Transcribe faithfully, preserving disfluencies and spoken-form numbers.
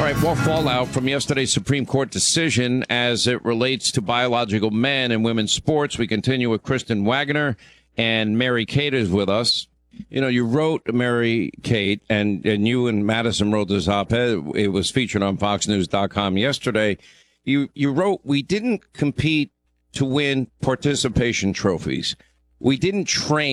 All right, more fallout from yesterday's Supreme Court decision as it relates to biological men and women's sports. We continue with Kristen Wagner, and Mary Kate is with us. You know, you wrote, Mary Kate, and, and you and Madison wrote this op-ed. It was featured on fox news dot com yesterday. You, you wrote, we didn't compete to win participation trophies. We didn't train